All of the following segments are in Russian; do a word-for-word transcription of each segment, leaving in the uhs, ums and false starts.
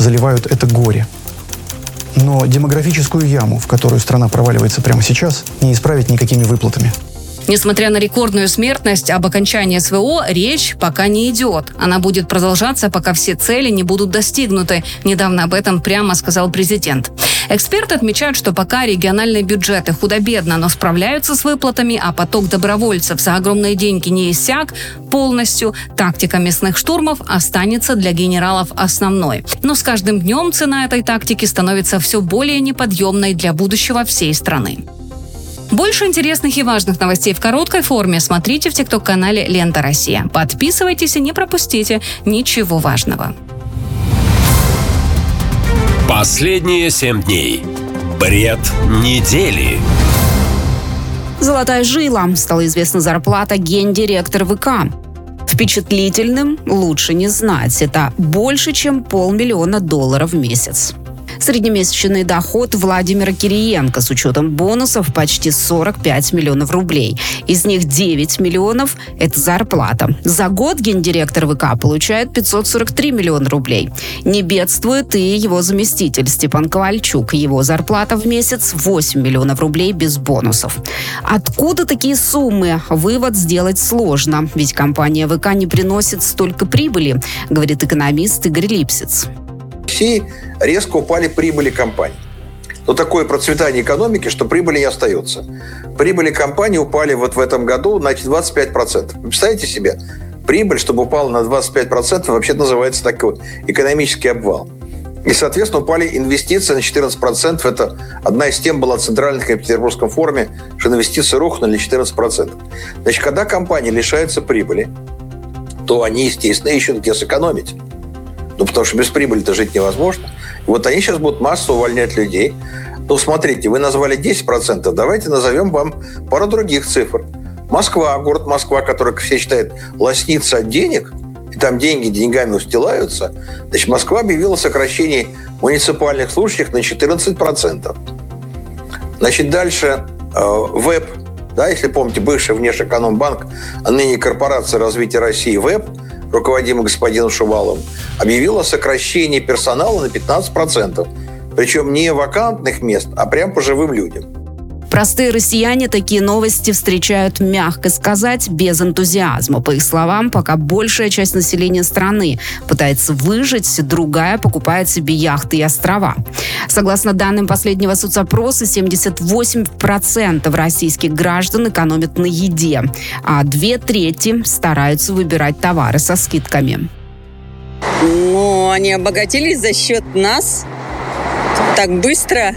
заливают это горе. Но демографическую яму, в которую страна проваливается прямо сейчас, не исправить никакими выплатами. Несмотря на рекордную смертность, об окончании СВО речь пока не идет. Она будет продолжаться, пока все цели не будут достигнуты. Недавно об этом прямо сказал президент. Эксперты отмечают, что пока региональные бюджеты худо-бедно, но справляются с выплатами, а поток добровольцев за огромные деньги не иссяк полностью, тактика мясных штурмов останется для генералов основной. Но с каждым днем цена этой тактики становится все более неподъемной для будущего всей страны. Больше интересных и важных новостей в короткой форме смотрите в тикток-канале «Лента Россия». Подписывайтесь и не пропустите ничего важного. Последние семь дней. Бред недели. Золотая жила. Стала известна зарплата гендиректора ВК. Впечатлительным лучше не знать. Это больше, чем полмиллиона долларов в месяц. Среднемесячный доход Владимира Кириенко с учетом бонусов почти сорок пять миллионов рублей. Из них девять миллионов – это зарплата. За год гендиректор ВК получает пятьсот сорок три миллиона рублей. Не бедствует и его заместитель Степан Ковальчук. Его зарплата в месяц восемь миллионов рублей без бонусов. Откуда такие суммы? Вывод сделать сложно, ведь компания ВК не приносит столько прибыли, говорит экономист Игорь Липсиц. В России резко упали прибыли компаний. Но такое процветание экономики, что прибыли не остается. Прибыли компаний упали вот в этом году на двадцать пять процентов. Вы представляете себе? Прибыль, чтобы упала на двадцать пять процентов, вообще называется такой экономический обвал. И, соответственно, упали инвестиции на четырнадцать процентов. Это одна из тем была центральных на Петербургском форуме, что инвестиции рухнули на четырнадцать процентов. Значит, когда компания лишается прибыли, то они, естественно, ищут, где сэкономить. Ну, потому что без прибыли-то жить невозможно. И вот они сейчас будут массово увольнять людей. Ну, смотрите, вы назвали десять процентов, давайте назовем вам пару других цифр. Москва, город Москва, который, как все считают, лоснится от денег, и там деньги деньгами устилаются. Значит, Москва объявила сокращение муниципальных служащих на четырнадцать процентов. Значит, дальше э, ВЭП, да, если помните, бывший Внешэкономбанк, а ныне Корпорация развития России ВЭП, руководимый господином Шуваловым, объявила сокращение персонала на пятнадцать процентов. Причем не вакантных мест, а прям по живым людям. Простые россияне такие новости встречают, мягко сказать, без энтузиазма. По их словам, пока большая часть населения страны пытается выжить, другая покупает себе яхты и острова. Согласно данным последнего соцопроса, семьдесят восемь процентов российских граждан экономят на еде, а две трети стараются выбирать товары со скидками. Ну, они обогатились за счет нас так быстро.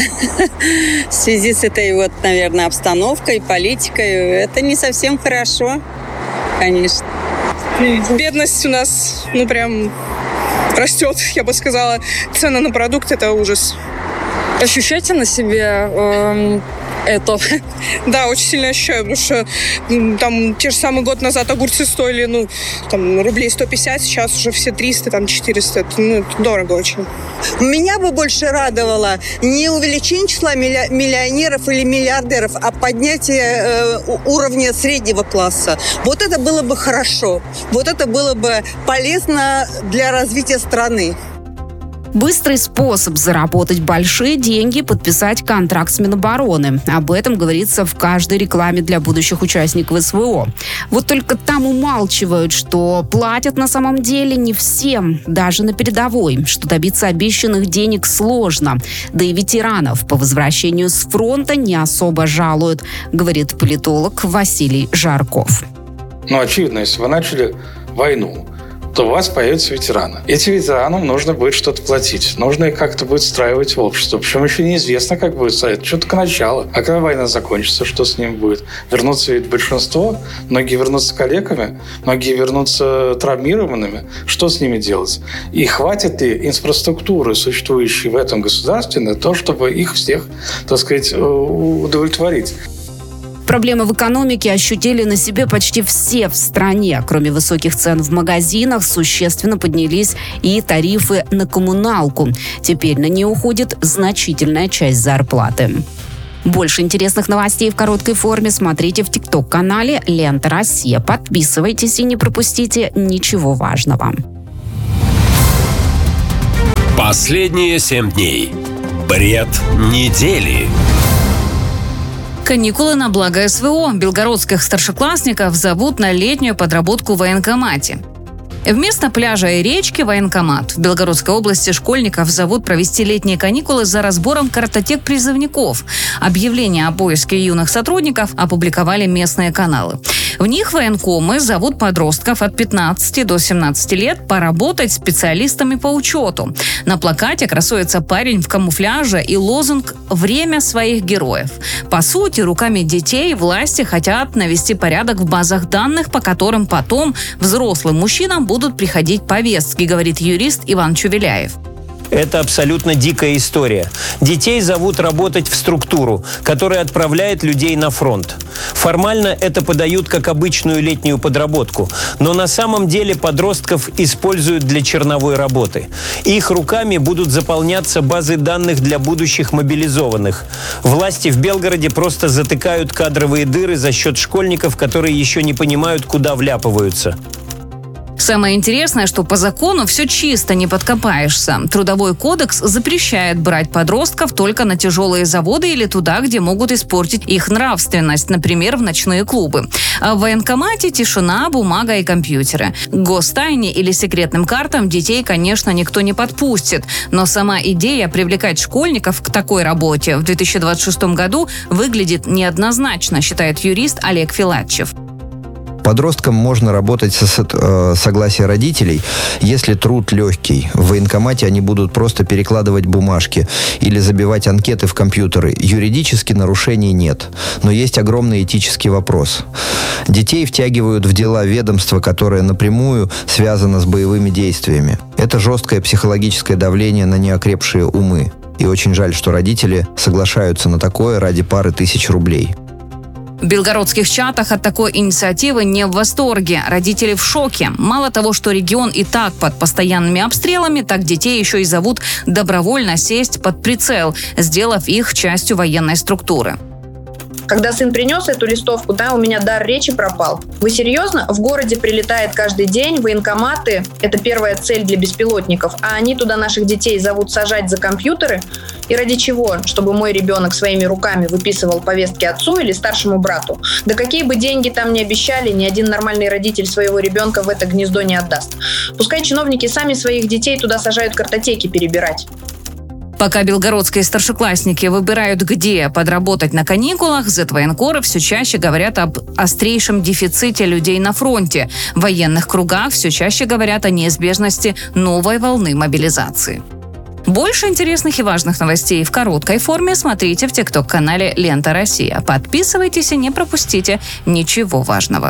В связи с этой вот, наверное, обстановкой, политикой, это не совсем хорошо, конечно. Бедность у нас, ну, прям растет, я бы сказала. Цены на продукты – это ужас. Ощущаете на себе э, это? Да, очень сильно ощущаю, потому что там те же самые год назад огурцы стоили, ну, там, рублей сто пятьдесят, сейчас уже все триста, там, четыреста. Это, ну, это дорого очень. Меня бы больше радовало не увеличение числа миллионеров или миллиардеров, а поднятие э, уровня среднего класса. Вот это было бы хорошо. Вот это было бы полезно для развития страны. Быстрый способ заработать большие деньги – подписать контракт с Минобороны. Об этом говорится в каждой рекламе для будущих участников СВО. Вот только там умалчивают, что платят на самом деле не всем, даже на передовой, что добиться обещанных денег сложно. Да и ветеранов по возвращению с фронта не особо жалуют, говорит политолог Василий Жарков. Ну, очевидно, если вы начали войну, то у вас появятся ветераны. Этим ветеранам нужно будет что-то платить. Нужно их как-то будет встраивать в общество. Причем еще неизвестно, как будет стоять. Что только начало. А когда война закончится, что с ним будет? Вернутся ведь большинство. Многие вернутся калеками. Многие вернутся травмированными. Что с ними делать? И хватит ли инфраструктуры, существующей в этом государстве, на то, чтобы их всех, так сказать, удовлетворить? Проблемы в экономике ощутили на себе почти все в стране. Кроме высоких цен в магазинах, существенно поднялись и тарифы на коммуналку. Теперь на нее уходит значительная часть зарплаты. Больше интересных новостей в короткой форме смотрите в тикток-канале «Лента Россия». Подписывайтесь и не пропустите ничего важного. Последние семь дней. Бред недели. Каникулы на благо СВО. Белгородских старшеклассников зовут на летнюю подработку в военкомате. Вместо пляжа и речки – военкомат. В Белгородской области школьников зовут провести летние каникулы за разбором картотек призывников. Объявление о поиске юных сотрудников опубликовали местные каналы. В них военкомы зовут подростков от пятнадцати до семнадцати лет поработать специалистами по учету. На плакате красуется парень в камуфляже и лозунг «Время своих героев». По сути, руками детей власти хотят навести порядок в базах данных, по которым потом взрослым мужчинам будут приходить повестки, говорит юрист Иван Чувеляев. Это абсолютно дикая история. Детей зовут работать в структуру, которая отправляет людей на фронт. Формально это подают как обычную летнюю подработку, но на самом деле подростков используют для черновой работы. Их руками будут заполняться базы данных для будущих мобилизованных. Власти в Белгороде просто затыкают кадровые дыры за счет школьников, которые еще не понимают, куда вляпываются. Самое интересное, что по закону все чисто, не подкопаешься. Трудовой кодекс запрещает брать подростков только на тяжелые заводы или туда, где могут испортить их нравственность, например, в ночные клубы. А в военкомате тишина, бумага и компьютеры. К гостайне или секретным картам детей, конечно, никто не подпустит. Но сама идея привлекать школьников к такой работе в две тысячи двадцать шестом году выглядит неоднозначно, считает юрист Олег Филатчев. Подросткам можно работать со э, согласия родителей, если труд легкий. В военкомате они будут просто перекладывать бумажки или забивать анкеты в компьютеры. Юридически нарушений нет. Но есть огромный этический вопрос. Детей втягивают в дела ведомства, которое напрямую связано с боевыми действиями. Это жесткое психологическое давление на неокрепшие умы. И очень жаль, что родители соглашаются на такое ради пары тысяч рублей. В белгородских чатах от такой инициативы не в восторге. Родители в шоке. Мало того, что регион и так под постоянными обстрелами, так детей еще и зовут добровольно сесть под прицел, сделав их частью военной структуры. Когда сын принес эту листовку, да, у меня дар речи пропал. Вы серьезно? В городе прилетает каждый день, военкоматы – это первая цель для беспилотников, а они туда наших детей зовут сажать за компьютеры? И ради чего? Чтобы мой ребенок своими руками выписывал повестки отцу или старшему брату? Да какие бы деньги там ни обещали, ни один нормальный родитель своего ребенка в это гнездо не отдаст. Пускай чиновники сами своих детей туда сажают картотеки перебирать. Пока белгородские старшеклассники выбирают, где подработать на каникулах, зэт-военкоры все чаще говорят об острейшем дефиците людей на фронте. В военных кругах все чаще говорят о неизбежности новой волны мобилизации. Больше интересных и важных новостей в короткой форме смотрите в тикток-канале «Лента Россия». Подписывайтесь и не пропустите ничего важного.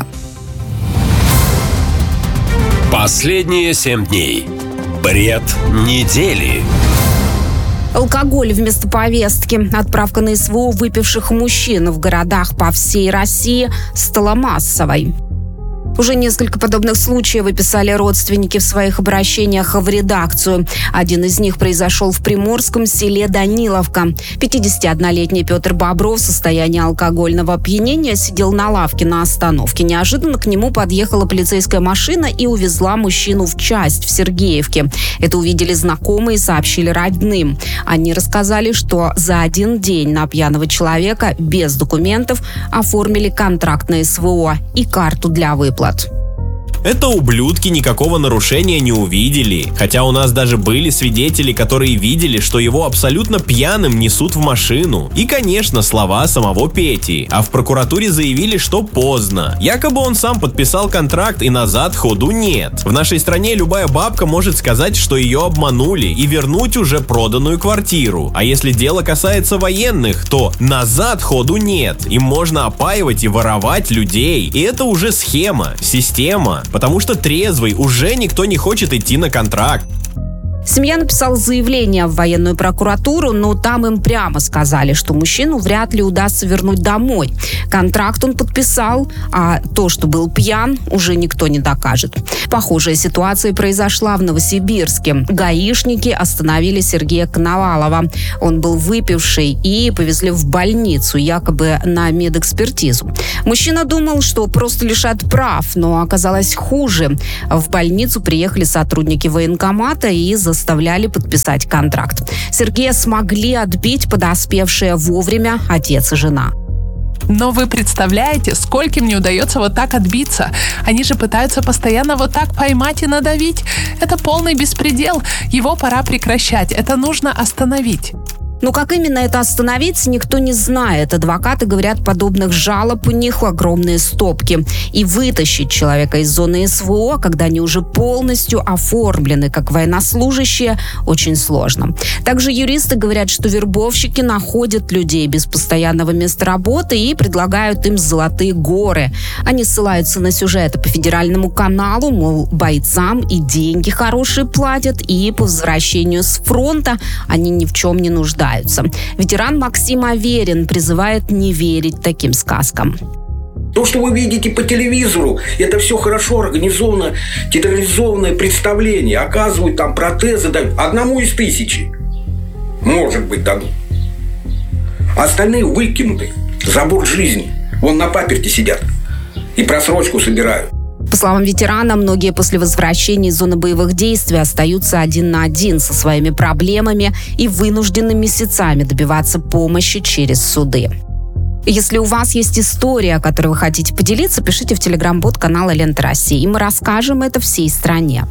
Последние семь дней. Бред недели. Алкоголь вместо повестки. Отправка на СВО выпивших мужчин в городах по всей России стала массовой. Уже несколько подобных случаев описали родственники в своих обращениях в редакцию. Один из них произошел в приморском селе Даниловка. пятидесятиоднолетний Петр Бобров в состоянии алкогольного опьянения сидел на лавке на остановке. Неожиданно к нему подъехала полицейская машина и увезла мужчину в часть в Сергеевке. Это увидели знакомые и сообщили родным. Они рассказали, что за один день на пьяного человека без документов оформили контракт на СВО и карту для выплат. Это ублюдки никакого нарушения не увидели. Хотя у нас даже были свидетели, которые видели, что его абсолютно пьяным несут в машину. И, конечно, слова самого Пети. А в прокуратуре заявили, что поздно. Якобы он сам подписал контракт и назад ходу нет. В нашей стране любая бабка может сказать, что ее обманули и вернуть уже проданную квартиру. А если дело касается военных, то назад ходу нет. Им можно опаивать и воровать людей. И это уже схема, система. Потому что трезвый уже никто не хочет идти на контракт. Семья написала заявление в военную прокуратуру, но там им прямо сказали, что мужчину вряд ли удастся вернуть домой. Контракт он подписал, а то, что был пьян, уже никто не докажет. Похожая ситуация произошла в Новосибирске. Гаишники остановили Сергея Коновалова. Он был выпивший и повезли в больницу, якобы на медэкспертизу. Мужчина думал, что просто лишат прав, но оказалось хуже. В больницу приехали сотрудники военкомата и за заставляли подписать контракт. Сергея смогли отбить подоспевшие вовремя отец и жена. Но вы представляете, скольким не удается вот так отбиться? Они же пытаются постоянно вот так поймать и надавить. Это полный беспредел. Его пора прекращать. Это нужно остановить. Но как именно это остановить, никто не знает. Адвокаты говорят, подобных жалоб у них огромные стопки. И вытащить человека из зоны СВО, когда они уже полностью оформлены как военнослужащие, очень сложно. Также юристы говорят, что вербовщики находят людей без постоянного места работы и предлагают им золотые горы. Они ссылаются на сюжеты по федеральному каналу, мол, бойцам и деньги хорошие платят, и по возвращению с фронта они ни в чем не нуждаются. Ветеран Максим Аверин призывает не верить таким сказкам. То, что вы видите по телевизору, это все хорошо организовано, театрализованное представление. Оказывают там протезы, дают одному из тысячи. Может быть, дадут. А остальные выкинуты. Забор жизни. Вон на паперти сидят. И просрочку собирают. По словам ветерана, многие после возвращения из зоны боевых действий остаются один на один со своими проблемами и вынуждены месяцами добиваться помощи через суды. Если у вас есть история, о которой вы хотите поделиться, пишите в телеграм-бот канала «Лента России», и мы расскажем это всей стране.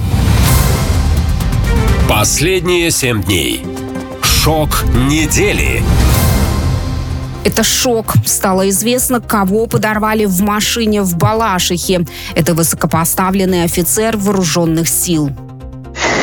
Последние семь дней. Шок недели. Это шок. Стало известно, кого подорвали в машине в Балашихе. Это высокопоставленный офицер вооруженных сил.